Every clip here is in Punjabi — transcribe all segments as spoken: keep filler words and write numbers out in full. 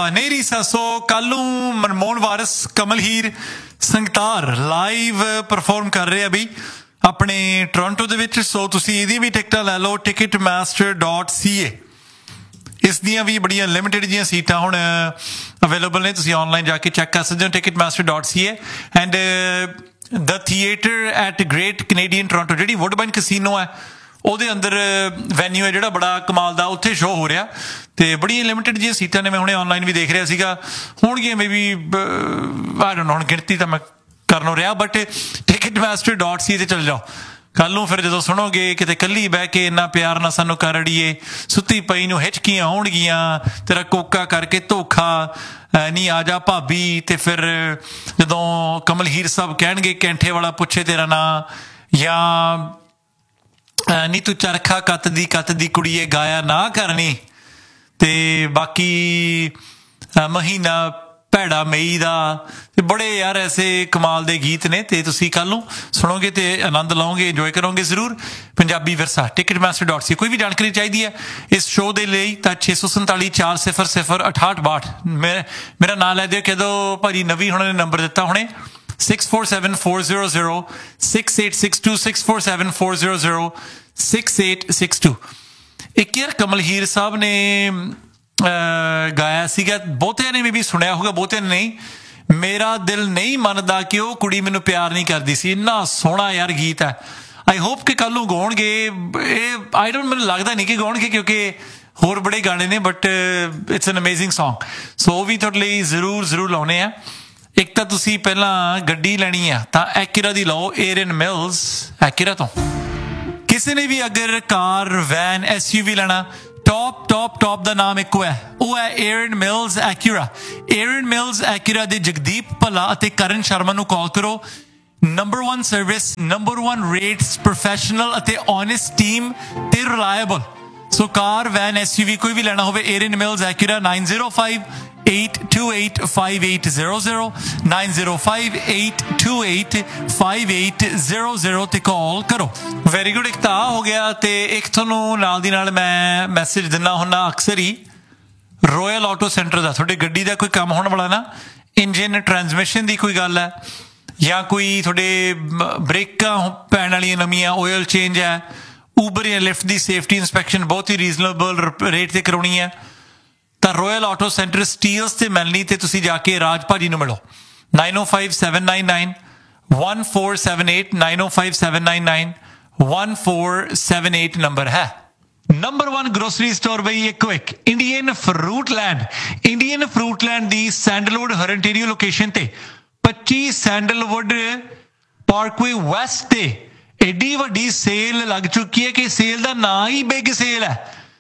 नहीं रीसा सो कल नूं मनमोहन वारिस कमल हीर संगतार लाइव परफॉर्म कर रहे अभी अपने टोरंटो दे विच सो तुसीं इहदी भी टिकटां लै लो टिकट मास्टर डॉट सी ए इस दियां भी बड़ियां लिमिटेड जियां सीटां हुण अवेलेबल ने तुसीं ऑनलाइन जाके चैक कर सकदे हो ticket master dot C A and the theatre eight great Canadian Toronto जिहड़ी वुडबाइन कसीनो है ਉਹਦੇ ਅੰਦਰ ਵੈਨਿਊ ਹੈ ਜਿਹੜਾ ਬੜਾ ਕਮਾਲ ਦਾ ਉੱਥੇ ਸ਼ੋਅ ਹੋ ਰਿਹਾ ਤੇ ਬੜੀਆਂ ਲਿਮਿਟਡ ਜਿਹੀਆਂ ਸੀਟਾਂ ਨੇ ਮੈਂ ਹੁਣੇ ਆਨਲਾਈਨ ਵੀ ਦੇਖ ਰਿਹਾ ਸੀਗਾ ਹੋਣਗੀਆਂ ਮੇ ਵੀ ਆਈ ਡੋਨਟ ਨੋ ਹੁਣ ਗਿਣਤੀ ਤਾਂ ਮੈਂ ਕਰਨੋਂ ਰਿਹਾ ਬਟ ਟਿਕਟ ਮਾਸਟਰ ਡਾਟ ਸੀ ਤੇ ਚੱਲ ਜਾਓ ਕੱਲ ਨੂੰ ਫਿਰ ਜਦੋਂ ਸੁਣੋਗੇ ਕਿਤੇ ਕੱਲੀ ਬਹਿ ਕੇ ਇੰਨਾ ਪਿਆਰ ਨਾਲ ਸਾਨੂੰ ਕਰ ਅੜੀਏ ਸੁੱਤੀ ਪਈ ਨੂੰ ਹਿਚਕੀਆਂ ਆਉਣਗੀਆਂ ਤੇਰਾ ਕੋਕਾ ਕਰਕੇ ਧੋਖਾ ਨਹੀਂ ਆ ਜਾ ਭਾਬੀ ਤੇ ਫਿਰ ਜਦੋਂ ਕਮਲ ਹੀਰ ਸਾਹਿਬ ਕਹਿਣਗੇ ਕੈਂਠੇ ਵਾਲਾ ਪੁੱਛੇ ਤੇਰਾ ਨਾਂ ਜਾਂ ਨੀ ਤੂੰ ਚਰਖਾ ਕੱਤ ਦੀ ਕੱਤ ਦੀ ਕੁੜੀਏ ਗਾਇਆ ਨਾ ਕਰਨੀ ਤੇ ਬਾਕੀ ਮਹੀਨਾ ਭੈੜਾ ਮਈ ਦਾ ਤੇ ਬੜੇ ਯਾਰ ਐਸੇ ਕਮਾਲ ਦੇ ਗੀਤ ਨੇ ਤੇ ਤੁਸੀਂ ਕੱਲ ਨੂੰ ਸੁਣੋਗੇ ਤੇ ਆਨੰਦ ਲਓਗੇ ਇੰਜੋਏ ਕਰੋਗੇ ਜ਼ਰੂਰ ਪੰਜਾਬੀ ਵਿਰਸਾ ਟਿਕਟ ਮਾਸਟਰ ਡਾਟ ਸੀ ਕੋਈ ਵੀ ਜਾਣਕਾਰੀ ਚਾਹੀਦੀ ਹੈ ਇਸ ਸ਼ੋਅ ਦੇ ਲਈ ਤਾਂ ਛੇ ਸੌ ਸੰਤਾਲੀ ਚਾਰ ਸਿਫਰ ਸਿਫਰ ਅਠਾਹਠ ਬਾਹਠ ਮੇਰਾ ਮੇਰਾ ਨਾਂ ਲੈ ਦਿਓ ਕਦੋਂ ਭਾਜੀ ਨਵੀਂ ਹੁਣੇ ਨੇ ਨੰਬਰ ਦਿੱਤਾ ਹੁਣੇ six four seven four zero zero six eight six two six four seven four zero zero six eight six two ਇੱਕ ਯਾਰ ਕਮਲ ਹੀਰ ਸਾਹਿਬ ਨੇ ਗਾਇਆ ਸੀਗਾ ਬਹੁਤਿਆਂ ਨੇ ਵੀ ਸੁਣਿਆ ਹੋਊਗਾ ਬਹੁਤਿਆਂ ਨੇ ਨਹੀਂ ਮੇਰਾ ਦਿਲ ਨਹੀਂ ਮੰਨਦਾ ਕਿ ਉਹ ਕੁੜੀ ਮੈਨੂੰ ਪਿਆਰ ਨਹੀਂ ਕਰਦੀ ਸੀ ਇੰਨਾ ਸੋਹਣਾ ਯਾਰ ਗੀਤ ਹੈ ਆਈ ਹੋਪ ਕਿ ਕੱਲ ਨੂੰ ਗਾਉਣਗੇ ਇਹ ਆਈ ਡੋਂਟ ਮੈਨੂੰ ਲੱਗਦਾ ਨਹੀਂ ਕਿ ਗਾਉਣਗੇ ਕਿਉਂਕਿ ਹੋਰ ਬੜੇ ਗਾਣੇ ਨੇ but it's an amazing song ਸੋ ਉਹ ਵੀ ਤੁਹਾਡੇ ਲਈ ਜ਼ਰੂਰ ਜ਼ਰੂਰ ਲਾਉਣੇ ਆ ਇੱਕ ਤਾਂ ਤੁਸੀਂ ਪਹਿਲਾਂ ਗੱਡੀ ਲੈਣੀ ਆ ਤਾਂ ਐਕਿਰਾ ਦੀ ਲਓ ਏਰਨ ਮਿਲਸ ਐਕਿਰਾ ਤੋਂ ਕਿਸੇ ਨੇ ਵੀ ਅਗਰ ਕਾਰ ਵੈਨ ਐਸ ਯੂ ਵੀ ਲੈਣਾ ਟੌਪ ਟੌਪ ਟੌਪ ਦਾ ਨਾਮ ਇੱਕੋ ਹੈ ਉਹ ਹੈ ਏਰਨ ਮਿਲਸ ਐਕਿਰਾ ਏਰਨ ਮਿਲਸ ਐਕਿਰਾ ਦੇ ਜਗਦੀਪ ਭੱਲਾ ਅਤੇ ਕਰਨ ਸ਼ਰਮਾ ਨੂੰ ਕਾਲ ਕਰੋ number one service number one rates professional ਅਤੇ ਓਨੈਸਟ ਟੀਮ ਤੇ reliable so car van S you ਵੀ ਕੋਈ ਵੀ ਲੈਣਾ ਹੋਵੇ ਏਰਨ mills ਐਕਿਰਾ nine zero five eight two eight five eight zero zero nine zero five eight two eight five eight zero zero ਤੇ ਕਾਲ ਕਰੋ ਵੈਰੀ ਗੁੱਡ ਇੱਕ ਤਾਂ ਹੋ ਗਿਆ ਤੇ ਇੱਕ ਤੁਹਾਨੂੰ ਨਾਲ ਦੀ ਨਾਲ ਮੈਂ ਮੈਸੇਜ ਦਿੰਦਾ ਹੁੰਦਾ ਅਕਸਰ ਹੀ ਰੋਇਲ ਆਟੋ ਸੈਂਟਰ ਦਾ ਤੁਹਾਡੇ ਗੱਡੀ ਦਾ ਕੋਈ ਕੰਮ ਹੋਣ ਵਾਲਾ ਨਾ ਇੰਜਨ ਟਰਾਂਸਮਿਸ਼ਨ ਦੀ ਕੋਈ ਗੱਲ ਹੈ ਜਾਂ ਕੋਈ ਤੁਹਾਡੇ ਬ੍ਰੇਕਾਂ ਪੈਣ ਵਾਲੀਆਂ ਨਵੀਆਂ ਓਇਲ ਚੇਂਜ ਹੈ ਊਬਰ ਜਾਂ ਲਿਫਟ ਦੀ ਸੇਫਟੀ ਇੰਸਪੈਕਸ਼ਨ ਬਹੁਤ ਹੀ ਰੀਜ਼ਨੇਬਲ ਰੇਟ ਤੇ ਕਰਾਉਣੀ ਹੈ ਤਾਂ ਰੋਇਲ ਆਟੋ ਸੈਂਟਰ ਸਟੀਲਸ ਤੇ ਮਿਲਣੀ ਤੇ ਤੁਸੀਂ ਜਾ ਕੇ ਰਾਜ ਭਾਜੀ ਨੂੰ ਮਿਲੋ nine oh five seven nine nine one four seven eight nine oh five seven nine nine one four seven eight number ਹੈ ਨੰਬਰ one ਗਰੋਸਰੀ ਸਟੋਰ ਬਈ ਇੱਕੋ ਇੱਕ Indian fruit land Indian fruit land ਦੀ ਸੈਂਡਲਵੁੱਡ ਹਰਨਟੇਰੀਓ ਲੋਕੇਸ਼ਨ ਤੇ ਪੱਚੀ ਸੈਂਡਲਵੁੱਡ ਪਾਰਕਵੇ ਵੈਸਟ ਤੇ ਐਡੀ ਵੱਡੀ ਸੇਲ ਲੱਗ ਚੁੱਕੀ ਹੈ ਕਿ ਸੇਲ ਦਾ ਨਾਂ ਹੀ ਬਿਗ ਸੇਲ ਹੈ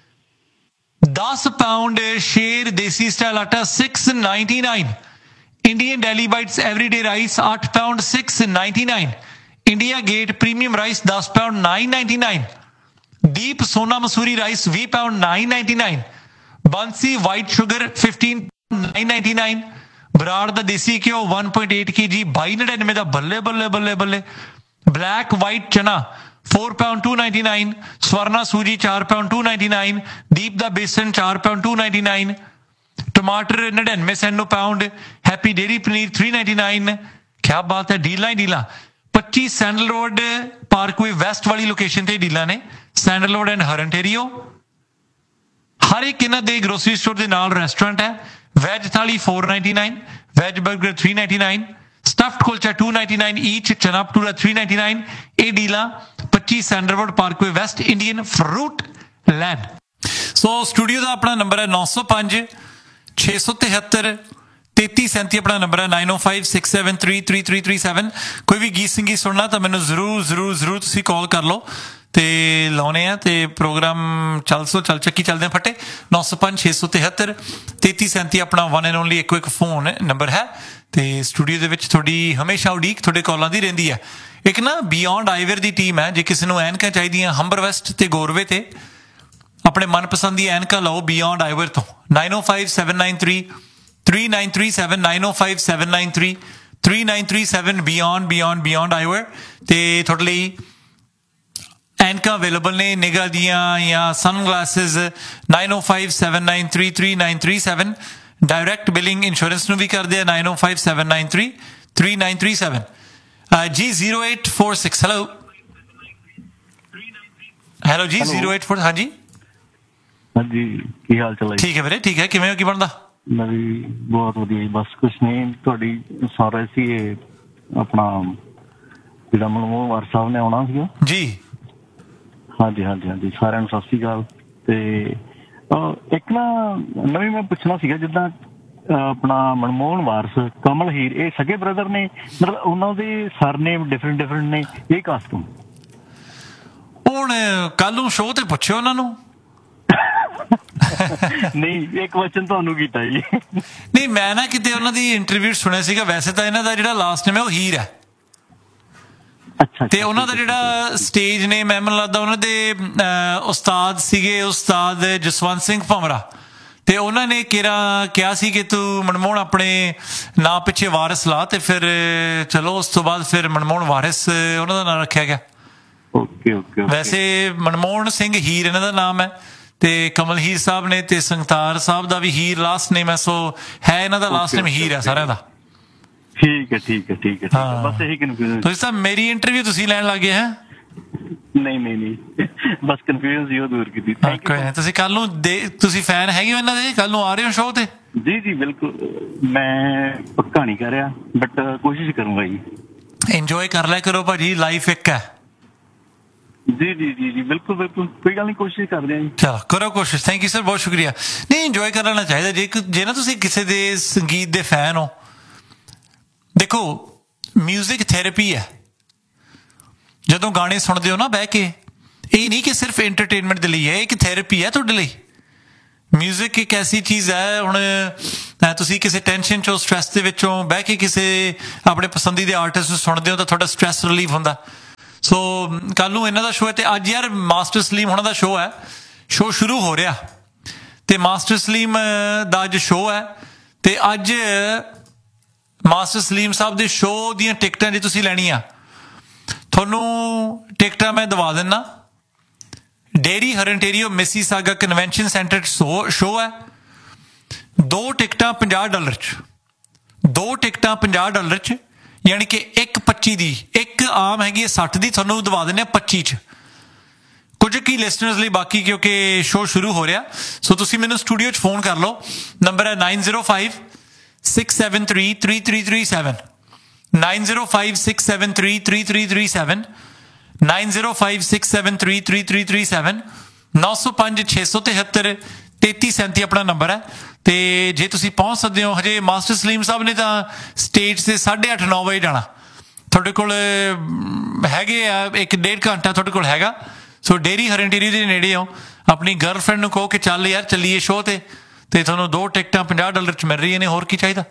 ਦਸ ਪਾਉਂਡ ਸ਼ੇਰ ਦੇਸੀ ਸਟਾਈਲ ਆਟਾ six ninety-nine Indian daily bites everyday rice eight pound six ninety-nine India gate premium rice ten pound nine ninety-nine ਦੀਪ ਸੋਨਾ Mussoorie rice twenty pound nine ninety-nine ਬੰਸੀ white sugar fifteen nine ninety-nine Brar ਦਾ ਦੇਸੀ ਘਿਓ one point eight kg twenty ninety-nine ਦਾ ਬੱਲੇ ਬੱਲੇ ਬੱਲੇ ਬੱਲੇ ਬਲੈਕ ਵਾਈਟ ਚਨਾ four pound two ninety-nine Swarna ਸੂਜੀ four pound two ninety-nine ਦੀਪ ਦਾ ਬੇਸਨ four pound two ninety-nine ਟਮਾਟਰ ninety-nine Saint pound happy dairy paneer three ninety-nine ਕਿਆ ਬਾਤ ਹੈ ਡੀਲਾਂ ਹੀ ਡੀਲਾਂ ਪੱਚੀ ਸੈਂਡਲ ਰੋਡ ਪਾਰਕਵੇ ਵੈਸਟ ਵਾਲੀ ਲੋਕੇਸ਼ਨ ਤੇ ਡੀਲਾਂ ਨੇ ਸੈਂਡਲ ਰੋਡ ਐਂਡ ਹਰਨਟੇਰੀਓ ਹਰ ਇੱਕ ਇਹਨਾਂ ਦੇ ਗਰੋਸਰੀ ਸਟੋਰ ਦੇ ਨਾਲ ਰੈਸਟੋਰੈਂਟ ਹੈ ਵੈਜ ਥਾਲੀ four ninety-nine veg burger three ninety-nine stuffed kulcha two ninety-nine ਈਚ ਚਨਾ ਭਟੂਰਾ three ninety-nine ਇਹ ਡੀਲਾਂ ਪੱਚੀ sandalwood Parkway West Indian fruit land ਸੋ ਸਟੂਡੀਓ ਦਾ ਆਪਣਾ ਨੰਬਰ ਹੈ nine oh five ਛੇ ਸੌ ਤਿਹੱਤਰ ਤੇਤੀ ਸੈਂਤੀ ਆਪਣਾ ਨੰਬਰ ਹੈ nine oh five six seven three three three three seven ਕੋਈ ਵੀ ਗੀਤ ਸੰਗੀਤ ਸੁਣਨਾ ਤਾਂ ਮੈਨੂੰ ਜ਼ਰੂਰ ਜ਼ਰੂਰ ਜ਼ਰੂਰ ਤੁਸੀਂ ਕਾਲ ਕਰ ਲਓ ਤੇ ਲਾਉਣੇ ਆ ਤੇ ਪ੍ਰੋਗਰਾਮ ਚੱਲ ਸੋ ਚੱਲ ਚੱਕੀ ਚੱਲਦੇ ਫਟੇ nine oh five ਛੇ ਸੌ ਤਿਹੱਤਰ ਤੇਤੀ ਸੈਂਤੀ ਆਪਣਾ ਵਨ ਐਂਡ ਓਨਲੀ ਇੱਕੋ ਇੱਕ ਫੋਨ ਨੰਬਰ ਹੈ ਤੇ ਸਟੂਡੀਓ ਦੇ ਵਿੱਚ ਤੁਹਾਡੀ ਹਮੇਸ਼ਾ ਉਡੀਕ ਤੁਹਾਡੇ ਕਾਲਾਂ ਦੀ ਰਹਿੰਦੀ ਹੈ ਇੱਕ ਨਾ ਬਿਯੋਂਡ ਆਈਵੇਅਰ ਦੀ ਟੀਮ ਹੈ ਜੇ ਕਿਸੇ ਨੂੰ ਐਨਕਾਂ ਚਾਹੀਦੀਆਂ ਹੰਬਰ ਵੈਸਟ ਤੇ ਗੋਰਵੇ ਤੇ ਆਪਣੇ ਮਨਪਸੰਦ ਦੀ ਐਨਕਾਂ ਲਓ ਬਿਯੋਂਡ ਆਈਵੇਅਰ ਤੋਂ nine oh five seven nine three three nine three seven nine oh five seven nine three three nine three seven beyond beyond beyond ਆਈਵੇਅਰ ਤੇ ਤੁਹਾਡੇ ਲਈ ਐਨਕਾਂ ਅਵੇਲੇਬਲ ਨੇ ਨਿਗਾਹ ਦੀਆਂ ਜਾਂ ਸਨ glasses nine oh five seven nine three three nine three seven direct billing insurance ਨੂੰ ਵੀ ਕਰਦੇ ਆ nine oh five seven nine three three nine three seven ਜੀ zero eight four six hello hello ਜੀ zero eight four ਹਾਂਜੀ ਹਾਂਜੀ ਕੀ ਹਾਲ ਚਾਲ ਹੈ? ਠੀਕ ਹੈ ਵੀਰੇ ਠੀਕ ਹੈ ਕਿਵੇਂ ਹੋ ਕੀ ਬਣਦਾ? ਮੈਂ ਵੀ ਬਹੁਤ ਵਧੀਆ ਬਸ ਕੁਛ ਨਹੀਂ ਤੁਹਾਡੀ ਸੁਣ ਰਹੇ ਸੀ ਇਹ ਆਪਣਾ ਜਿਹੜਾ ਮਨਮੋਹਨ ਵਾਰ ਸਾਹਿਬ ਨੇ ਆਉਣਾ ਸੀਗਾ ਜੀ ਹਾਂਜੀ ਹਾਂਜੀ ਹਾਂਜੀ ਸਾਰਿਆਂ ਨੂੰ ਸਤਿ ਸ਼੍ਰੀ ਅਕਾਲ। ਤੇ ਇੱਕ ਨਾ ਨਵੀਂ ਮੈਂ ਪੁੱਛਣਾ ਸੀਗਾ ਜਿੱਦਾਂ ਆਪਣਾ ਮਨਮੋਹਨ ਵਾਰਸ ਕਮਲ ਹੀਰ ਇਹ ਸਗੇ ਬ੍ਰਦਰ ਨੇ ਮਤਲਬ ਉਹਨਾਂ ਦੇ ਸਰਨੇਮ ਡਿਫਰੈਂਟ ਡਿਫਰੈਂਟ ਨੇ ਇਹ ਕਾਸਟੂਮ ਹੁਣ ਕੱਲ ਨੂੰ ਸ਼ੋਅ ਤੇ ਪੁੱਛਿਓ ਉਹਨਾਂ ਨੂੰ ਨਹੀਂ ਇੱਕ ਵਚਨ ਤੁਹਾਨੂੰ ਕੀਤਾ ਜੀ ਨਹੀਂ ਮੈਂ ਨਾ ਕਿਤੇ ਉਹਨਾਂ ਦੀ ਇੰਟਰਵਿਊ ਸੁਣਿਆ ਸੀਗਾ ਵੈਸੇ ਤਾਂ ਇਹਨਾਂ ਦਾ ਜਿਹੜਾ ਲਾਸਟ ਨੇਮ ਹੈ ਉਹ ਹੀਰ ਹੈ ਅੱਛਾ ਤੇ ਉਹਨਾਂ ਦਾ ਜਿਹੜਾ ਸਟੇਜ ਨੇਮ ਹੈ ਮੈਨੂੰ ਲੱਗਦਾ ਉਹਨਾਂ ਦੇ ਉਸਤਾਦ ਸੀਗੇ ਉਸਤਾਦ ਜਸਵੰਤ ਸਿੰਘ ਭੰਵਰਾ ਤੇ ਉਹਨਾਂ ਨੇ ਕਿਹਾ ਕਿਹਾ ਸੀ ਕਿ ਤੂੰ ਮਨਮੋਹਨ ਆਪਣੇ ਨਾਂ ਪਿੱਛੇ ਵਾਰਿਸ ਲਾ ਤੇ ਫਿਰ ਚਲੋ ਉਸ ਤੋਂ ਬਾਅਦ ਫਿਰ ਮਨਮੋਹਨ ਵਾਰਿਸ ਉਹਨਾਂ ਦਾ ਨਾਂ ਰੱਖਿਆ ਗਿਆ। ਓਕੇ ਓਕੇ ਵੈਸੇ ਮਨਮੋਹਨ ਸਿੰਘ ਹੀਰ ਇਹਨਾਂ ਦਾ ਨਾਮ ਹੈ ਤੇ ਕਮਲ ਹੀਰ ਸਾਹਿਬ ਨੇ ਤੇ ਸੰਗਤਾਰ ਸਾਹਿਬ ਦਾ ਵੀ ਹੀਰ ਲਾਸਟ ਨੇਮ ਹੈ ਸੋ ਹੈ ਇਹਨਾਂ ਦਾ ਲਾਸਟ ਨੇਮ ਹੀਰ ਹੈ ਸਾਰਿਆਂ ਦਾ। ਠੀਕ ਹੈ ਠੀਕ ਹੈ ਠੀਕ ਹੈ ਬਸ ਇਹੀ ਕਨਫਿਊਜ਼ਨ ਤੁਸੀਂ ਤਾਂ ਮੇਰੀ ਇੰਟਰਵਿਊ ਤੁਸੀਂ ਲੈਣ ਲੱਗ ਗਏ ਹੈ ਨਹੀਂ ਨਹੀਂ ਨਹੀਂ ਬਸ ਕਨਫਿਊਜ਼ਨ ਸੀ ਉਹ ਦੂਰ ਕੀਤੀ। ਤੁਸੀਂ ਕੱਲ ਨੂੰ ਤੁਸੀਂ ਫੈਨ ਹੈਗੇ ਹੋ ਇਹਨਾਂ ਦੇ ਕੱਲ ਨੂੰ ਆ ਰਹੇ ਹੋ ਸ਼ੋਅ ਤੇ? ਜੀ ਜੀ ਬਿਲਕੁਲ ਮੈਂ ਪੱਕਾ ਨਹੀਂ ਕਰ ਰਿਹਾ ਬਟ ਕੋਸ਼ਿਸ਼ ਕਰੂੰਗਾ ਜੀ। ਇੰਜੋਏ ਕਰ ਲਿਆ ਕਰੋ ਭਾਜੀ ਲਾਈਫ ਇੱਕ ਹੈ। ਜੀ ਜੀ ਜੀ ਜੀ ਬਿਲਕੁਲ ਬਿਲਕੁਲ ਕੋਈ ਗੱਲ ਨਹੀਂ ਕੋਸ਼ਿਸ਼ ਕਰਦੇ ਹਾਂ ਜੀ। ਚਲੋ ਕਰੋ ਕੋਸ਼ਿਸ਼ ਥੈਂਕ ਯੂ ਸਰ ਬਹੁਤ ਸ਼ੁਕਰੀਆ। ਨਹੀਂ ਇੰਜੋਏ ਕਰਨਾ ਚਾਹੀਦਾ ਜੇ ਜੇ ਨਾ ਤੁਸੀਂ ਕਿਸੇ ਦੇ ਸੰਗੀਤ ਦੇ ਫੈਨ ਹੋ ਦੇਖੋ ਮਿਊਜ਼ਿਕ ਥੈਰੇਪੀ ਹੈ ਜਦੋਂ ਗਾਣੇ ਸੁਣਦੇ ਹੋ ਨਾ ਬਹਿ ਕੇ ਇਹ ਨਹੀਂ ਕਿ ਸਿਰਫ ਐਂਟਰਟੇਨਮੈਂਟ ਦੇ ਲਈ ਹੈ ਇੱਕ ਥੈਰੇਪੀ ਹੈ ਤੁਹਾਡੇ ਲਈ। ਮਿਊਜ਼ਿਕ ਇੱਕ ਐਸੀ ਚੀਜ਼ ਹੈ ਹੁਣ ਤੁਸੀਂ ਕਿਸੇ ਟੈਨਸ਼ਨ ਚੋਂ ਸਟ੍ਰੈਸ ਦੇ ਵਿੱਚੋਂ ਬਹਿ ਕੇ ਕਿਸੇ ਆਪਣੇ ਪਸੰਦੀਦੇ ਆਰਟਿਸਟ ਨੂੰ ਸੁਣਦੇ ਹੋ ਤਾਂ ਤੁਹਾਡਾ ਸਟ੍ਰੈਸ ਰਿਲੀਫ ਹੁੰਦਾ। ਸੋ ਕੱਲ ਨੂੰ ਇਹਨਾਂ ਦਾ ਸ਼ੋਅ ਹੈ ਤੇ ਅੱਜ ਯਾਰ ਮਾਸਟਰ ਸਲੀਮ ਉਹਨਾਂ ਦਾ ਸ਼ੋਅ ਹੈ ਸ਼ੋਅ ਸ਼ੁਰੂ ਹੋ ਰਿਹਾ ਤੇ ਮਾਸਟਰ ਸਲੀਮ ਦਾ ਅੱਜ ਸ਼ੋਅ ਹੈ ਤੇ ਅੱਜ ਮਾਸਟਰ ਸਲੀਮ ਸਾਹਿਬ ਦੇ ਸ਼ੋਅ ਦੀਆਂ ਟਿਕਟਾਂ ਜੇ ਤੁਸੀਂ ਲੈਣੀਆਂ ਤੁਹਾਨੂੰ ਟਿਕਟਾਂ ਮੈਂ ਦਵਾ ਦਿੰਦਾ। Dairy ਹਰਨਟੇਰੀਓ Mississauga convention centre show ਹੈ ਦੋ ਟਿਕਟਾਂ ਪੰਜਾਹ ਡਾਲਰ 'ਚ ਦੋ ਟਿਕਟਾਂ ਪੰਜਾਹ ਡਾਲਰ 'ਚ ਯਾਨੀ ਕਿ ਇੱਕ ਪੱਚੀ ਦੀ ਇੱਕ ਆਮ ਹੈਗੀ ਹੈ ਸੱਠ ਦੀ ਤੁਹਾਨੂੰ ਦਵਾ ਦਿੰਦੇ ਆ ਪੱਚੀ 'ਚ ਕੁਝ ਕੀ ਲਿਸਨਰਸ ਲਈ ਬਾਕੀ ਕਿਉਂਕਿ ਸ਼ੋਅ ਸ਼ੁਰੂ ਹੋ ਰਿਹਾ ਸੋ ਤੁਸੀਂ ਮੈਨੂੰ ਸਟੂਡੀਓ 'ਚ ਫੋਨ ਕਰ ਲਓ ਨੰਬਰ ਹੈ nine zero five six seven three three three three seven nine zero five six seven three three three three seven nine zero five six seven three three three three seven nine zero five six seven three three three seven ਆਪਣਾ ਨੰਬਰ ਹੈ ਤੇ ਜੇ ਤੁਸੀਂ ਪਹੁੰਚ ਸਕਦੇ ਹੋ ਹਜੇ ਮਾਸਟਰ ਸਲੀਮ ਸਾਹਿਬ ਨੇ ਤਾਂ ਸਟੇਜ ਤੇ ਸਾਢੇ ਅੱਠ ਨੌ ਵਜੇ ਜਾਣਾ ਤੁਹਾਡੇ ਕੋਲ ਹੈਗੇ ਆ ਇੱਕ ਡੇਢ ਘੰਟਾ ਤੁਹਾਡੇ ਕੋਲ ਹੈਗਾ ਸੋ ਡੇਰੀ ਹਰਨਟੇਰੀ ਦੇ ਨੇੜੇ ਹੋ ਆਪਣੀ ਗਰਲਫ੍ਰੈਂਡ ਨੂੰ ਕਹੋ ਕਿ ਚੱਲ ਯਾਰ ਚੱਲੀਏ ਸ਼ੋਅ ਤੇ ਤੇ ਤੁਹਾਨੂੰ ਦੋ ਟਿਕਟਾਂ ਪੰਜਾਹ ਡਾਲਰ 'ਚ ਮਿਲ ਰਹੀਆਂ ਨੇ ਹੋਰ ਕੀ ਚਾਹੀਦਾ।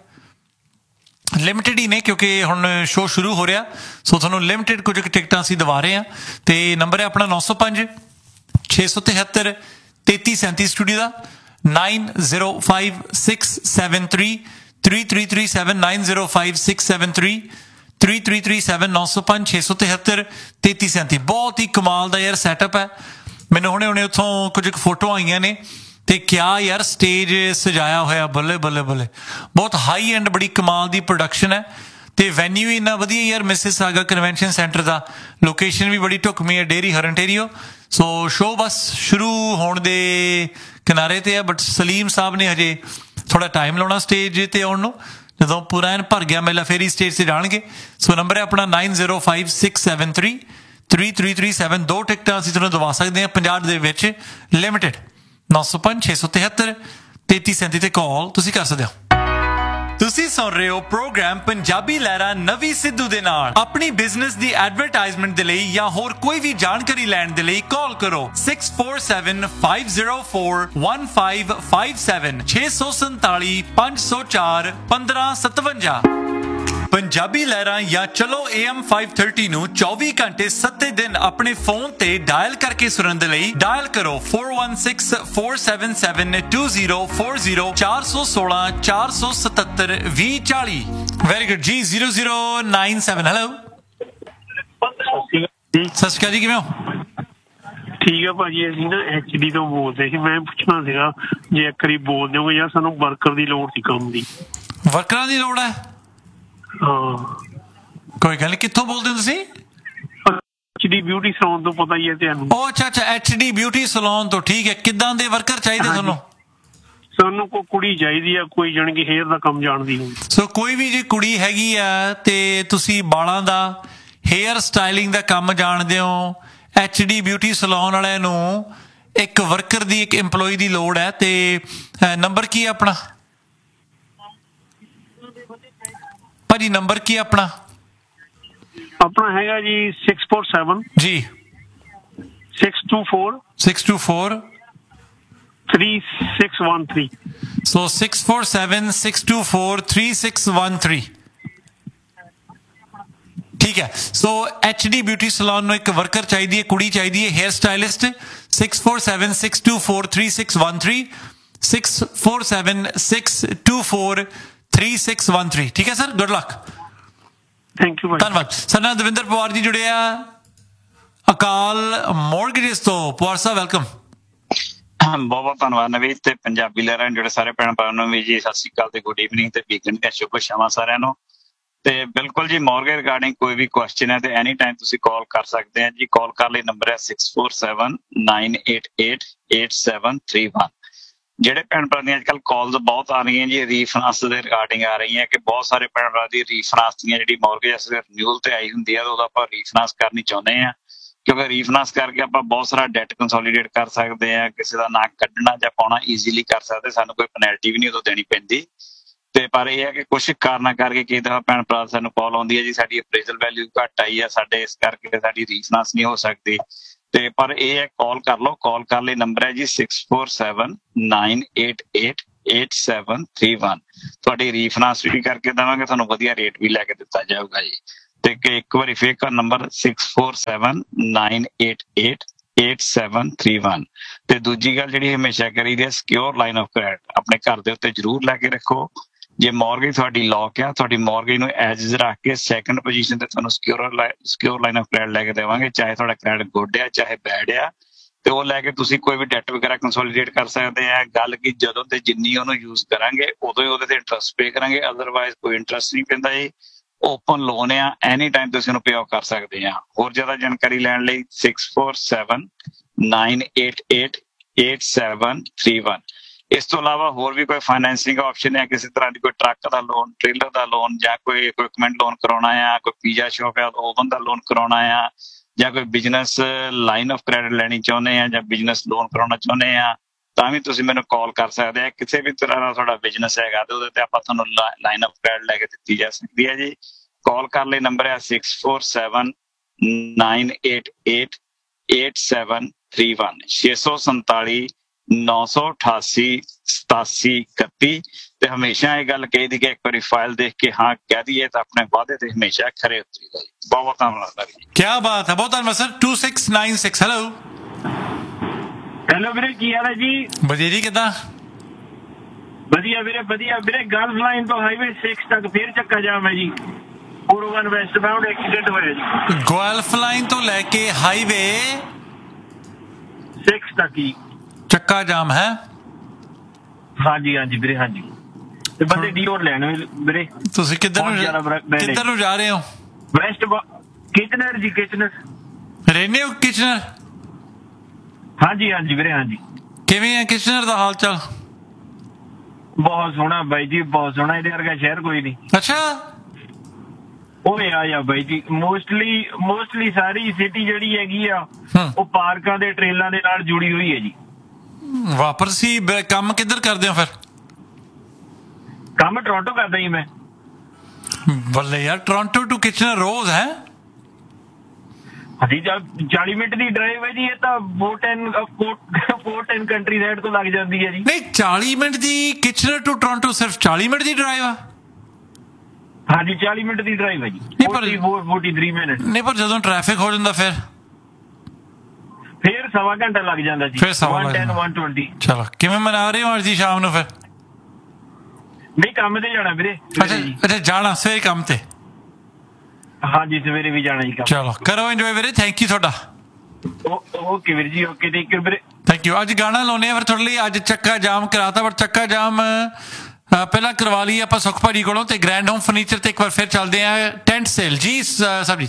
ਲਿਮਿਟਡ ਹੀ ਨੇ ਕਿਉਂਕਿ ਹੁਣ ਸ਼ੋਅ ਸ਼ੁਰੂ ਹੋ ਰਿਹਾ ਸੋ ਤੁਹਾਨੂੰ ਲਿਮਿਟਡ ਕੁਝ ਟਿਕਟਾਂ ਅਸੀਂ ਦਵਾ ਰਹੇ ਹਾਂ ਤੇ ਨੰਬਰ ਹੈ ਆਪਣਾ nine zero five six seven three three three seven three studio ਦਾ nine zero five six seven three three three three seven nine zero five six seven three three three three seven nine zero five six seven three three three seven three ਬਹੁਤ ਹੀ ਕਮਾਲ ਦਾ ਯਾਰ ਸੈਟਅਪ ਹੈ ਮੈਨੂੰ ਹੁਣੇ ਹੁਣੇ ਉੱਥੋਂ ਕੁਝ ਫੋਟੋ ਆਈਆਂ ਨੇ ਤੇ ਕਿਆ ਯਾਰ ਸਟੇਜ ਸਜਾਇਆ ਹੋਇਆ ਬੱਲੇ ਬੱਲੇ ਬੱਲੇ ਬਹੁਤ ਹਾਈ ਐਂਡ ਬੜੀ ਕਮਾਲ ਦੀ ਪ੍ਰੋਡਕਸ਼ਨ ਹੈ ਤੇ ਵੈਨਿਊ ਇੰਨਾ ਵਧੀਆ ਯਾਰ ਮਿਸੀਸਾਗਾ ਕਨਵੈਨਸ਼ਨ ਸੈਂਟਰ ਦਾ ਲੋਕੇਸ਼ਨ ਵੀ ਬੜੀ ਢੁਕਵੀਂ ਹੈ ਡੇਰੀ ਹਰਨਟੇਰੀਓ ਸੋ ਸ਼ੋਅ ਬਸ ਸ਼ੁਰੂ ਹੋਣ ਦੇ ਕਿਨਾਰੇ ਤੇ ਹੈ ਬਟ ਸਲੀਮ ਸਾਹਿਬ ਨੇ ਹਜੇ ਥੋੜਾ ਟਾਈਮ ਲਾਉਣਾ ਸਟੇਜ ਤੇ ਆਉਣ ਨੂੰ ਜਦੋਂ ਪੂਰਾ ਐਨ ਭਰ ਗਿਆ ਮੇਲਾ ਫੇਰ ਹੀ ਸਟੇਜ ਤੇ ਜਾਣਗੇ ਸੋ ਨੰਬਰ ਹੈ ਆਪਣਾ nine zero five six seven three three three three seven ਦੋ ਟਿਕਟਾਂ ਅਸੀਂ ਤੁਹਾਨੂੰ ਦਵਾ ਸਕਦੇ ਹਾਂ ਪੰਜਾਬ ਦੇ ਵਿੱਚ limited nine zero five six seven three three three seven three ਤੇ ਕਾਲ ਤੁਸੀਂ ਕਰ ਸਕਦੇ ਹੋ। ਤੁਸੀਂ ਸੁਣ ਰਹੇ ਹੋ ਪ੍ਰੋਗਰਾਮ ਪੰਜਾਬੀ ਲਹਿਰਾਂ ਨਵੀ ਸਿੱਧੂ ਦੇ ਨਾਲ ਆਪਣੀ ਬਿਜ਼ਨਸ ਦੀ ਐਡਵਰਟਾਈਜ਼ਮੈਂਟ ਦੇ ਲਈ ਜਾਂ ਹੋਰ ਕੋਈ ਵੀ ਜਾਣਕਾਰੀ ਲੈਣ ਦੇ ਲਈ ਕਾਲ ਕਰੋ six four seven five zero four one five five seven six seven seven five zero four fifteen seventy-seven Punjabi ਲਹਿਰਾਂ ਜਾਂ ਚਲੋ A M five thirty ਨੂੰ ਚੌਵੀ ਘੰਟੇ ਸੱਤੇ ਦਿਨ ਆਪਣੇ ਫੋਨ ਤੇ ਡਾਇਲ ਕਰਕੇ ਸੁਣਨ ਦੇ ਲਈ ਡਾਇਲ ਕਰੋ four one six four seven seven two zero four zero four one six four seven seven two zero four zero very good ਜੀ zero zero nine seven hello ਸਤਿ ਸ਼੍ਰੀ ਅਕਾਲ ਜੀ ਕਿਵੇਂ ਹੋ ਠੀਕ ਆ ਭਾਜੀ, ਅਸੀਂ ਨਾ ਐਚ ਡੀ ਤੋਂ ਬੋਲਦੇ ਸੀ। ਮੈਂ ਪੁੱਛਣਾ ਸੀਗਾ ਜੇ ਇੱਕ ਵਾਰੀ ਬੋਲ ਦਿਓਗੇ ਯਾਰ, ਸਾਨੂੰ ਵਰਕਰ ਦੀ ਲੋੜ ਸੀ ਕੰਮ ਦੀ। ਵਰਕਰਾਂ ਦੀ ਲੋੜ ਹੈ? ਹਾਂ ਕੋਈ ਗੱਲ ਨਹੀਂ। ਕਿੱਥੋਂ ਬੋਲਦੇ ਹੋ ਤੁਸੀਂ? ਐਚ ਡੀ ਬਿਊਟੀ ਸਲੂਨ ਤੋਂ, ਪਤਾ ਹੀ ਹੈ ਤੁਹਾਨੂੰ। ਉਹ ਅੱਛਾ ਅੱਛਾ, ਐਚ ਡੀ ਬਿਊਟੀ ਸਲੂਨ ਤੋਂ। ਠੀਕ ਹੈ, ਕਿੱਦਾਂ ਦੇ ਵਰਕਰ ਚਾਹੀਦੇ ਤੁਹਾਨੂੰ? ਸਾਨੂੰ ਕੋਈ ਕੁੜੀ ਚਾਹੀਦੀ ਆ, ਕੋਈ ਜਾਣੀ ਕਿ ਹੇਅਰ ਦਾ ਕੰਮ ਜਾਣਦੀ ਹੋਵੇ। ਸੋ ਕੋਈ ਵੀ ਜੇ ਕੁੜੀ ਹੈਗੀ ਆ ਤੇ ਤੁਸੀਂ ਬਾਲਾਂ ਦਾ, ਹੇਅਰ ਸਟਾਈਲਿੰਗ ਦਾ ਕੰਮ ਜਾਣਦੇ ਹੋ, ਐਚ ਡੀ ਬਿਊਟੀ ਸਲੂਨ ਵਾਲਿਆਂ ਨੂੰ ਇੱਕ ਵਰਕਰ ਦੀ, ਇੱਕ EMPLOYEE ਦੀ ਲੋੜ ਹੈ। ਤੇ ਨੰਬਰ ਕੀ ਹੈ ਆਪਣਾ ਭਾਜੀ? ਨੰਬਰ ਕੀ ਹੈ ਆਪਣਾ? ਆਪਣਾ ਹੈਗਾ G six four seven G six two four six two four three six one three. ਸੋ six four seven six two four three six one three. ਠੀਕ ਹੈ। ਸੋ ਐਚ ਡੀ ਬਿਊਟੀ ਸਲੂਨ ਨੂੰ ਇੱਕ ਵਰਕਰ ਚਾਹੀਦੀ ਹੈ, ਕੁੜੀ ਚਾਹੀਦੀ ਹੈ, hair stylist. Six four seven six two four three six one three, six four seven six two four three six one three. ਠੀਕ ਹੈ sir, good luck. Thank you. ਧੰਨਵਾਦ। ਸਰ ਨਾਲ ਦਵਿੰਦਰ ਪਵਾਰ ਜੀ ਜੁੜੇ ਆ ਅਕਾਲ ਮੋਰਗੇਜਸ ਤੋਂ। ਪਵਾਰ ਸਾਹਿਬ ਵੈਲਕਮ। ਬਹੁਤ ਬਹੁਤ ਧੰਨਵਾਦ ਨਵੀਦ ਤੇ ਪੰਜਾਬੀ ਲਹਿਰਾਂ ਜਿਹੜੇ ਸਾਰੇ ਭੈਣ ਭਰਾਵਾਂ ਨੂੰ ਵੀ ਜੀ ਸਤਿ ਸ਼੍ਰੀ ਅਕਾਲ ਤੇ ਗੁੱਡ ਈਵਨਿੰਗ ਤੇ ਵੀਕਐਂਡ ਦੀਆਂ ਸ਼ੁਭ ਸ਼ਾਮਾਂ ਸਾਰਿਆਂ ਨੂੰ। ਤੇ ਬਿਲਕੁਲ ਜੀ, ਮੋਰਗੇਜ ਰਿਗਾਰਡਿੰਗ ਕੋਈ ਵੀ ਕੁਐਸਚਨ ਹੈ ਤੇ ਐਨੀ ਟਾਈਮ ਤੁਸੀਂ ਕਾਲ ਕਰ ਸਕਦੇ ਆ ਜੀ। ਕਾਲ ਕਰਨ ਲਈ ਨੰਬਰ ਹੈ six four seven nine eight eight eight seven three one. ਜਿਹੜੇ ਭੈਣ ਭਰਾ ਦੀਆਂ ਅੱਜ ਕੱਲ੍ਹ ਕਾਲਸ ਬਹੁਤ ਆ ਰਹੀਆਂ ਜੀ ਰੀਫਾਈਨਾਂਸ ਦੇ ਰਿਗਾਰਡਿੰਗ ਆ ਰਹੀਆਂ ਕਿ ਬਹੁਤ ਸਾਰੇ ਭੈਣ ਭਰਾ ਦੀ ਰੀਫਾਈਨਾਂਸ ਦੀਆਂ ਜਿਹੜੀ ਮੋਰਗੇਜ ਰਿਨਿਊਅਲ ਤੇ ਆਈ ਹੁੰਦੀ ਹੈ ਉਹਦਾ ਆਪਾਂ ਰੀਫਾਈਨਾਂਸ ਕਰਨੀ ਚਾਹੁੰਦੇ ਆ, ਕਿਉਂਕਿ ਰੀਫਾਈਨਾਂਸ ਕਰਕੇ ਆਪਾਂ ਬਹੁਤ ਸਾਰਾ ਡੈਟ ਕੰਸੋਲੀਡੇਟ ਕਰ ਸਕਦੇ ਆ, ਕਿਸੇ ਦਾ ਨਾਂ ਕੱਢਣਾ ਜਾਂ ਪਾਉਣਾ ਈਜ਼ੀਲੀ ਕਰ ਸਕਦੇ, ਸਾਨੂੰ ਕੋਈ ਪੈਨਲਟੀ ਵੀ ਨਹੀਂ ਉਦੋਂ ਦੇਣੀ ਪੈਂਦੀ। ਤੇ ਪਰ ਇਹ ਹੈ ਕਿ ਕੁਛ ਕਾਰਨਾਂ ਕਰਕੇ ਕਈ ਦਫਾ ਭੈਣ ਭਰਾ ਸਾਨੂੰ ਕਾਲ ਆਉਂਦੀ ਹੈ ਜੀ ਸਾਡੀ ਅਪਰੇਜ਼ਲ ਵੈਲਿਊ ਘੱਟ ਆਈ ਆ ਸਾਡੇ, ਇਸ ਕਰਕੇ ਸਾਡੀ ਰੀਫਾਈਨਾਂਸ ਨਹੀਂ ਹੋ ਸਕਦੀ। ਤੇ ਪਰ ਇਹ ਹੈ ਕਾਲ ਕਰ ਲਓ। ਕਾਲ ਕਰਨ ਲਈ ਨੰਬਰ ਹੈ G six four seven nine eight eight eight seven three one. ਤੁਹਾਡੀ ਰੀਫਾਈਨਾਂਸ ਵੀ ਕਰਕੇ ਦੇਵਾਂਗੇ, ਤੁਹਾਨੂੰ ਵਧੀਆ ਰੇਟ ਵੀ ਲੈ ਕੇ ਦਿੱਤਾ ਜਾਊਗਾ ਜੀ। ਤੇ ਕਿ ਇੱਕ ਵਾਰੀ ਫੇਰ ਕਰ number six four seven nine eight eight eight seven three one. ਤੇ ਦੂਜੀ ਗੱਲ ਜਿਹੜੀ ਹਮੇਸ਼ਾ ਕਰੀਦੀ ਹੈ, ਸਿਕਿਉਰ ਲਾਈਨ ਆਫ ਕ੍ਰੈਡਿਟ ਆਪਣੇ ਘਰ ਦੇ ਉੱਤੇ ਜ਼ਰੂਰ ਲੈ ਕੇ ਰੱਖੋ। ਜੇ ਮੌਰਗੇਜ ਤੁਹਾਡੀ ਲੌਕ ਆ, ਤੁਹਾਡੀ ਮੌਰਗੇਜ ਨੂੰ ਐਜ ਇਜ਼ ਰੱਖ ਕੇ ਸੈਕੰਡ ਪੋਜੀਸ਼ਨ ਤੇ ਤੁਹਾਨੂੰ secure secure line of credit ਲੈ ਕੇ ਦੇਵਾਂਗੇ, ਚਾਹੇ ਤੁਹਾਡਾ ਕ੍ਰੈਡਿਟ ਗੁੱਡ ਆ ਚਾਹੇ ਬੈਡ ਆ। ਤੇ ਉਹ ਲੈ ਕੇ ਤੁਸੀਂ ਕੋਈ ਵੀ ਡੈਟ ਵਗੈਰਾ ਕੰਸੋਲੀਡੇਟ ਕਰ ਸਕਦੇ ਆ। ਗੱਲ ਕੀ ਜਦੋਂ ਤੇ ਜਿੰਨੀ ਉਹਨੂੰ ਯੂਜ਼ ਕਰਾਂਗੇ ਉਦੋਂ ਹੀ ਉਹਦੇ ਤੇ ਇੰਟਰਸਟ ਪੇ ਕਰਾਂਗੇ, ਅਦਰਵਾਈਜ਼ ਕੋਈ ਇੰਟਰਸਟ ਨਹੀਂ ਪੈਂਦਾ ਜੀ। ਓਪਨ ਲੋਨ ਆ, ਐਨੀ ਟਾਈਮ ਤੁਸੀਂ ਉਹਨੂੰ ਪੇ ਆਫ ਕਰ ਸਕਦੇ ਆ। ਹੋਰ ਜ਼ਿਆਦਾ ਜਾਣਕਾਰੀ ਲੈਣ ਲਈ six four seven nine eight eight eight seven three one. ਇਸ ਤੋਂ ਇਲਾਵਾ ਹੋਰ ਵੀ ਕੋਈ ਫਾਈਨੈਂਸਿੰਗ ਆਪਸ਼ਨ ਹੈ, ਕਿਸੇ ਤਰ੍ਹਾਂ ਦੀ ਕੋਈ ਟਰੱਕ ਦਾ ਲੋਨ, ਟ੍ਰੇਲਰ ਦਾ ਲੋਨ, ਜਾਂ ਕੋਈ ਇਕਵਿਪਮੈਂਟ ਲੋਨ ਕਰਾਉਣਾ ਆ, ਕੋਈ ਪੀਜ਼ਾ ਸ਼ੌਪ ਹੈ ਓਵਨ ਦਾ ਲੋਨ ਕਰਾਉਣਾ ਆ, ਜਾਂ ਕੋਈ ਬਿਜ਼ਨਸ ਲਾਈਨ ਆਫ ਕ੍ਰੈਡਿਟ ਲੈਣੀ ਚਾਹੁੰਦੇ ਆ ਜਾਂ ਬਿਜ਼ਨਸ ਲੋਨ ਕਰਾਉਣਾ ਚਾਹੁੰਦੇ ਆ, ਤਾਂ ਵੀ ਤੁਸੀਂ ਮੈਨੂੰ ਕਾਲ ਕਰ ਸਕਦੇ ਆ। ਕਿਸੇ ਵੀ ਤਰ੍ਹਾਂ ਦਾ ਤੁਹਾਡਾ ਬਿਜ਼ਨਸ ਹੈਗਾ ਤੇ ਉਹਦੇ ਤੇ ਆਪਾਂ ਤੁਹਾਨੂੰ ਲਾਈਨ ਆਫ ਕ੍ਰੈਡਿਟ ਲੈ ਕੇ ਦਿੱਤੀ ਜਾ ਸਕਦੀ ਹੈ ਜੀ। ਕਾਲ ਕਰਨ ਲਈ ਨੰਬਰ ਹੈ six four seven nine eight eight eight seven three one. ਛੇ ਸੌ ਸੰਤਾਲੀ ਨੌ ਸੌ ਅਠਾਸੀ ਸਤਾਸੀ ਇਕੱਤੀ। ਤੇ ਹਮੇਸ਼ਾ ਇਹ ਗੱਲ ਕਹੀ ਦੀ ਕਿ ਇੱਕ ਵਾਰੀ ਫਾਈਲ ਦੇਖ ਕੇ ਹਾਂ ਕਹਿ ਦਈਏ ਤਾਂ ਆਪਣੇ ਵਾਅਦੇ ਤੇ ਹਮੇਸ਼ਾ ਖਰੇ ਉਤਰੀਦਾ ਜੀ। ਬਹੁਤ ਬਹੁਤ ਧੰਨਵਾਦ ਜੀ। ਕੀ ਬਾਤ ਹੈ, ਬਹੁਤ ਧੰਨਵਾਦ sir. Two six nine six. Hello hello ਵੀਰੇ, ਕੀ ਹਾਲ ਹੈ ਜੀ? ਵਧੀਆ ਜੀ, ਕਿੱਦਾਂ? ਵਧੀਆ ਵੀਰੇ, ਵਧੀਆ ਵੀਰੇ। ਗਲਫ ਲਾਈਨ ਤੋਂ ਹਾਈਵੇ ਸਿਕਸ ਤੱਕ ਫੇਰ ਚੱਕਾ ਜਾਮ ਹੈ ਜੀ। ਫੋਰ ਓ ਵਨ ਵੈਸਟ ਬਾਉਂਡ ਐਕਸੀਡੈਂਟ ਹੋਇਆ ਜੀ। ਗਲਫ ਲਾਈਨ ਤੋਂ ਲੈ ਕੇ ਹਾਈਵੇ ਸਿਕਸ ਤੱਕ ਹੀ ਚੱਕਾ ਜਾਮ ਹੈ। ਹਾਂਜੀ ਹਾਂਜੀ ਵੀਰੇ, ਹਾਂਜੀ। ਤੇ ਬੰਦੇ ਡੀਓਰ ਲੈਣ ਵੀਰੇ। ਤੁਸੀਂ ਕਿੱਧਰ ਨੂੰ ਕਿੱਧਰ ਨੂੰ ਜਾ ਰਹੇ ਹੋ? ਵੈਸਟ ਕਿਚਨਰ ਜੀ, ਕਿਚਨਰ। ਰਹਿੰਦੇ ਹੋ ਕਿਚਨਰ? ਹਾਂਜੀ ਹਾਂਜੀ ਵੀਰੇ, ਹਾਂਜੀ। ਕਿਵੇਂ ਹੈ ਕਿਚਨਰ ਦਾ ਹਾਲ ਚਾਲ? ਬਹੁਤ ਸੋਹਣਾ ਬਾਈ ਜੀ, ਬਹੁਤ ਸੋਹਣਾ। ਇਹਦੇ ਵਰਗਾ ਸ਼ਹਿਰ ਕੋਈ ਨਹੀਂ। ਅੱਛਾ, ਉਹ ਆ ਜਾ ਬਾਈ ਜੀ। ਮੋਸਟਲੀ ਮੋਸਟਲੀ ਸਾਰੀ ਸਿਟੀ ਜਿਹੜੀ ਹੈਗੀ ਆ ਉਹ ਪਾਰਕਾਂ ਦੇ ਟ੍ਰੇਲਾਂ ਦੇ ਨਾਲ ਜੁੜੀ ਹੋਈ ਹੈ ਜੀ। ਵਾਪਰ ਸੀ ਕੰਮ ਕਿੱਧਰ ਕਰਦੇ ਹੋ ਫਿਰ? ਕੰਮ ਟੋਰਾਂਟੋ ਕਰਦਾ ਜੀ ਮੈਂ। ਬੱਲੇ ਯਾਰ, ਟੋਰਾਂਟੋ ਟੂ ਕਿਚਨਰ ਰੋਜ਼ ਹੈ? ਹਾਂਜੀ, ਚਾਲੀ ਮਿੰਟ ਦੀ ਡਰਾਈਵ ਹੈ ਜੀ। ਇਹ ਤਾਂ four ten four ten country side ਤੋਂ ਲੱਗ ਜਾਂਦੀ ਹੈ ਜੀ। ਨਹੀਂ, ਚਾਲੀ minute the Kitchener to Toronto ਸਿਰਫ ਚਾਲੀ ਮਿੰਟ ਦੀ ਡਰਾਈਵ ਆ? ਹਾਂਜੀ, ਚਾਲੀ ਮਿੰਟ ਦੀ ਡਰਾਈਵ ਹੈ ਜੀ। Forty four forty three minute. ਨਹੀਂ, ਪਰ ਜਦੋਂ ਟ੍ਰੈਫਿਕ ਹੋ ਜਾਂਦਾ ਫਿਰ ਫਿਰ ਸਵਾ ਘੰਟਾ ਲੱਗ ਜਾਂਦਾ ਜੀ। ਫਿਰ ਸਵਾ ਵਨ ਟੈਨ ਵਨ ਟਵੰਟੀ। ਚਲੋ, ਕਿਵੇਂ ਮਨਾ ਰਹੇ ਹੋ ਅੱਜ ਦੀ ਸ਼ਾਮ ਨੂੰ ਫਿਰ? ਨਹੀਂ, ਕੰਮ ਤੇ ਜਾਣਾ ਵੀਰੇ। ਅੱਛਾ ਅੱਛਾ, ਜਾਣਾ ਸਵੇਰੇ ਕੰਮ ਤੇ? ਹਾਂਜੀ, ਸਵੇਰੇ ਵੀ ਜਾਣਾ ਜੀ ਕੰਮ। ਚਲੋ, ਕਰੋ ਇੰਜੋਏ ਵੀਰੇ। ਥੈਂਕ ਯੂ ਤੁਹਾਡਾ। ਓਕੇ ਵੀਰ ਜੀ, ਓਕੇ ਟੇਕ ਕੇਅਰ ਵੀਰੇ। Thank you. ਅੱਜ ਗਾਣਾ ਲਾਉਨੇ ਆ ਫਿਰ ਤੁਹਾਡੇ ਲਈ। ਅੱਜ ਚੱਕਾ ਜਾਮ ਕਰਾਤਾ, ਪਰ ਚੱਕਾ ਜਾਮ ਪਹਿਲਾਂ ਕਰਵਾ ਲਈ ਆਪਾਂ ਸੁਖ ਭਾਜੀ ਕੋਲੋਂ, ਤੇ ਗ੍ਰੈਂਡ ਹੋਮ ਫਰਨੀਚਰ ਤੇ ਇੱਕ ਵਾਰ ਫਿਰ ਚੱਲਦੇ ਆ ਟੈਂਟ ਸੇਲ। ਜੀ ਸਾਹਿਬ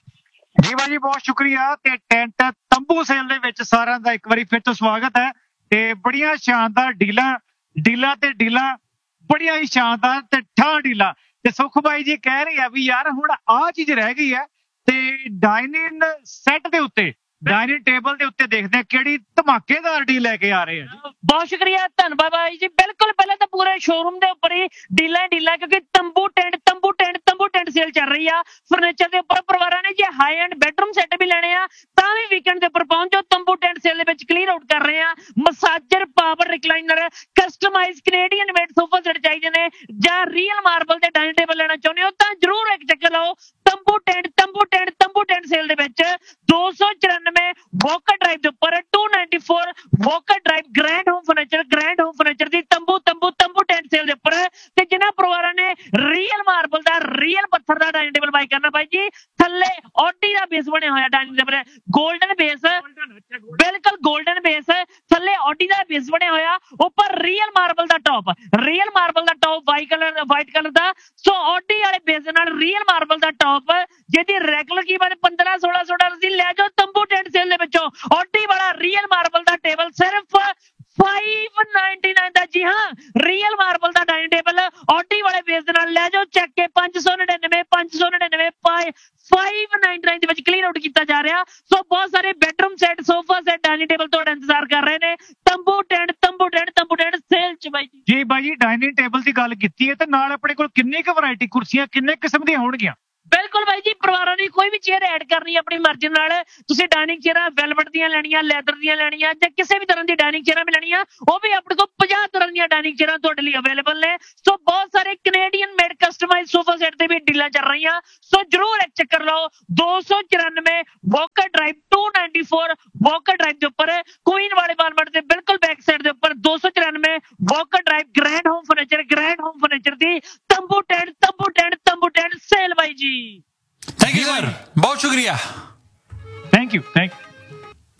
ਜੀ ਭਾਜੀ ਬਹੁਤ ਸ਼ੁਕਰੀਆ। ਤੇ ਟੈਂਟ ਤੰਬੂ ਸੇਲ ਦੇ ਵਿੱਚ ਸਾਰਿਆਂ ਦਾ ਇੱਕ ਵਾਰੀ ਫਿਰ ਤੋਂ ਸਵਾਗਤ ਹੈ। ਤੇ ਬੜੀਆਂ ਸ਼ਾਨਦਾਰ ਡੀਲਾਂ ਡੀਲਾਂ ਤੇ ਡੀਲਾਂ ਬੜੀਆਂ ਹੀ ਸ਼ਾਨਦਾਰ ਤੇ ਠਾਂ ਡੀਲਾਂ। ਤੇ ਸੁਖ ਭਾਈ ਜੀ ਕਹਿ ਰਹੇ ਆ ਵੀ ਯਾਰ ਹੁਣ ਆਹ ਚੀਜ਼ ਰਹਿ ਗਈ ਹੈ, ਤੇ ਡਾਈਨਿੰਗ ਸੈੱਟ ਦੇ ਉੱਤੇ ਡਾਈਨਿੰਗ ਟੇਬਲ ਦੇ ਉੱਤੇ ਦੇਖਦੇ ਆ ਕਿਹੜੀ ਧਮਾਕੇਦਾਰ ਡੀਲ ਲੈ ਕੇ ਆ ਰਹੇ ਆ। ਬਹੁਤ ਸ਼ੁਕਰੀਆ, ਧੰਨਵਾਦ ਬਾਈ ਜੀ। ਬਿਲਕੁਲ ਪਹਿਲਾਂ ਤਾਂ ਪੂਰੇ ਸ਼ੋਰੂਮ ਦੇ ਉੱਪਰ ਹੀ ਡੀਲਾਂ ਡੀਲਾਂ, ਕਿਉਂਕਿ ਤੰਬੂ ਟੈਂਟ ਤੰਬੂ ਟੈਂਟ ਤੰਬੂ ਟੈਂਟ ਸੇਲ ਚੱਲ ਰਹੀ ਆ। ਫਰਨੀਚਰ ਦੇ ਉੱਪਰ ਪਰਿਵਾਰਾਂ ਨੇ ਜੇ ਹਾਈ ਐਂਡ ਬੈਡਰੂਮ ਸੈੱਟ ਵੀ ਲੈਣੇ ਆ ਤਾਂ ਵੀ ਵੀਕਐਂਡ ਦੇ ਉੱਪਰ ਪਹੁੰਚੋ। ਤੰਬੂ ਟੈਂਟ ਸੇਲ ਦੇ ਵਿੱਚ ਕਲੀਅਰ ਆਊਟ ਕਰ ਰਹੇ ਆ। Massager, power recliner, customise Canadian made sofa set ਚਾਹੀਦੇ ਨੇ ਜਾਂ ਰੀਅਲ ਮਾਰਬਲ ਤੇ ਡਾਈਨਿੰਗ ਟੇਬਲ ਲੈਣਾ ਚਾਹੁੰਦੇ ਹੋ ਤਾਂ ਜਰੂਰ ਇੱਕ ਚੱਕਰ ਲਾਓ ਤੰਬੂ ਟੈਂਟ ਤੰਬੂ ਟੈਂਟ ਤੰਬੂ ਟੈਂਟ ਸੇਲ ਦੇ ਵਿੱਚ। ਦੋ ਸੌ ਚੁਰਾਨਵੇਂ ਵੋਕਰ ਡਰਾਈਵ ਦੇ ਉੱਪਰ ਦੋ ਸੌ ਚੌਰਾਨਵੇਂ walker drive grand home furniture grand home furniture ਦੀ ਤੰਬੂ ਤੰਬੂ ਤੰਬੂ ਟੈਂਟ ਸੇਲ ਦੇ ਉੱਪਰ। ਤੇ ਜਿਨ੍ਹਾਂ ਪਰਿਵਾਰਾਂ ਨੇ ਰੀਅਲ ਮਾਰਬਲ ਦਾ ਰੀਅਲ ਪੱਥਰ ਦਾ ਡਾਈਨਿੰਗ ਟੇਬਲ ਬਾਈ ਕਰਨਾ ਬਾਈ ਜੀ, ਥੱਲੇ ਔਡੀ ਦਾ ਬੇਸ ਬਣਿਆ ਹੋਇਆ ਡਾਈਨਿੰਗ ਟੇਬਲ, 골ਡਨ ਬੇਸ, ਬਿਲਕੁਲ 골ਡਨ ਬੇਸ, ਥੱਲੇ ਔਡੀ ਦਾ ਬੇਸ ਬਣਿਆ ਹੋਇਆ, ਉੱਪਰ ਰੀਅਲ ਮਾਰਬਲ ਦਾ ਟੌਪ, ਰੀਅਲ ਮਾਰਬਲ ਦਾ top white colour white colour ਦਾ। ਸੋ ਔਡੀ ਵਾਲੇ ਬੇਸ ਦੇ ਨਾਲ ਰੀਅਲ ਮਾਰਬਲ ਦਾ ਟੌਪ, ਜਿਹਦੀ ਰੈਗੂਲਰ ਕੀਮਤ ਪੰਦਰਾਂ ਸੋਲਾਂ ਸੌ ਡਾਲਰ ਦੀ, ਲੈ ਜਾਓ ਤੰਬੂ ਟੈਂਟ ਸੇਲ ਦੇ ਵਿੱਚੋਂ ਔਡੀ ਵਾਲਾ ਰੀਅਲ ਮਾਰਬਲ ਦਾ ਟੇਬਲ ਸਿਰਫ five ninety-nine ਦਾ। ਜੀ ਹਾਂ, ਰੀਅਲ ਮਾਰਬਲ ਦਾ ਡਾਈਨਿੰਗ ਟੇਬਲ ਔਡੀ ਵਾਲੇ ਬੇਸ ਦੇ ਨਾਲ ਲੈ ਜਾਓ ਚੱਕ ਕੇ ਪੰਜ ਸੌ ਨੜਿਨਵੇਂ ਪੰਜ ਸੌ ਨੜਿਨਵੇਂ five ninety-nine ਦੇ ਵਿੱਚ ਕਲੀਅਰ ਆਊਟ ਕੀਤਾ ਜਾ ਰਿਹਾ। ਸੋ ਬਹੁਤ ਸਾਰੇ bedroom set, sofa set, dining table ਤੁਹਾਡਾ ਇੰਤਜ਼ਾਰ ਕਰ ਰਹੇ ਨੇ ਤੰਬੂ ਟੈਂਟ ਤੰਬੂ ਟੈਂਟ ਤੰਬੂ ਟੈਂਟ ਸੇਲ ਚ ਬਾਈ ਜੀ। ਜੀ ਬਾਈ ਜੀ ਡਾਈਨਿੰਗ ਟੇਬਲ ਦੀ ਗੱਲ ਕੀਤੀ ਹੈ ਤੇ ਨਾਲ ਆਪਣੇ ਕੋਲ ਕਿੰਨੀ ਕੁ ਵੈਰਾਈਟੀ ਕੁਰਸੀਆਂ ਕਿੰਨੇ ਕਿਸਮ ਦੀਆਂ ਹੋਣਗੀਆਂ? ਬਿਲਕੁਲ ਬਾਈ ਜੀ, ਪਰਿਵਾਰਾਂ ਨੇ ਕੋਈ ਵੀ ਚੇਅਰ ਐਡ ਕਰਨੀ ਆਪਣੀ ਮਰਜ਼ੀ ਨਾਲ। ਤੁਸੀਂ ਡਾਈਨਿੰਗ ਚੇਅਰਾਂ ਵੈਲਵਟ ਦੀਆਂ ਲੈਣੀਆਂ, ਲੈਦਰ ਦੀਆਂ ਲੈਣੀਆਂ ਜਾਂ ਕਿਸੇ ਵੀ ਤਰ੍ਹਾਂ ਦੀ ਡਾਈਨਿੰਗ ਚੇਅਰਾਂ ਵੀ ਲੈਣੀਆਂ, ਉਹ ਵੀ ਆਪਣੇ ਕੋਲ ਪੰਜਾਹ ਤਰ੍ਹਾਂ ਦੀਆਂ ਡਾਈਨਿੰਗ ਚੇਅਰਾਂ ਤੁਹਾਡੇ ਲਈ ਅਵੇਲੇਬਲ ਨੇ। ਸੋ ਬਹੁਤ ਸਾਰੇ Canadian made customise sofa set ਤੇ ਵੀ ਡੀਲਾਂ ਚੱਲ ਰਹੀਆਂ। ਸੋ ਜਰੂਰ ਇੱਕ ਚੱਕਰ ਲਾਓ। ਦੋ ਸੌ ਚੁਰਾਨਵੇਂ ਵੋਕਰ ਡਰਾਈਵ ਦੋ ਸੌ ਚੌਰਾਨਵੇਂ ਵੋਕਰ ਡਰਾਈਵ ਦੇ ਉੱਪਰ, ਕੁਈਨ ਵਾਲੇ ਵਾਲਮਾਰਟ ਦੇ ਬਿਲਕੁਲ ਬੈਕ ਸਾਈਡ ਦੇ ਉੱਪਰ ਦੋ ਸੌ ਚੁਰਾਨਵੇਂ walker drive grand home furniture grand home furniture ਦੀ ਤੰਬੂ ਟੈਂਟ ਤੰਬੂ ਟੈਂਟ ਤੰਬੂ ਟੈਂਟ ਸੇਲ ਬਾਈ ਜੀ। ਥੈਂਕ ਯੂ ਸਰ, ਬਹੁਤ ਸ਼ੁਕਰੀਆ। Thank you thank you.